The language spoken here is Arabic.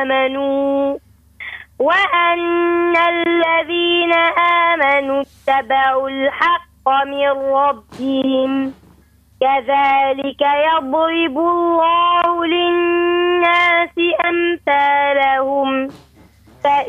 وأن الذين آمنوا اتبعوا الحق من ربهم كذلك يضرب الله